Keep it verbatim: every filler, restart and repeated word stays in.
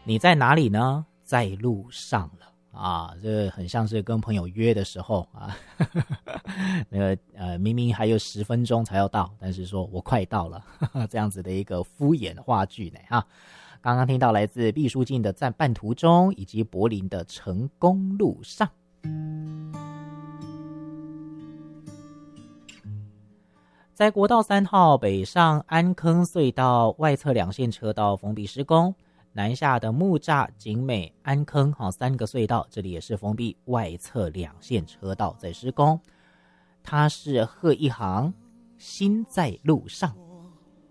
你在哪里呢？在路上了啊，这很像是跟朋友约的时候啊，那个呃明明还有十分钟才要到，但是说我快到了，呵呵这样子的一个敷衍话剧呢哈。刚刚听到来自毕书尽的在半途中，以及柏林的成功路上。在国道三号北上安坑隧道外侧两线车道封闭施工，南下的木栅、景美、安坑好三个隧道，这里也是封闭外侧两线车道在施工。它是贺一航，心在路上。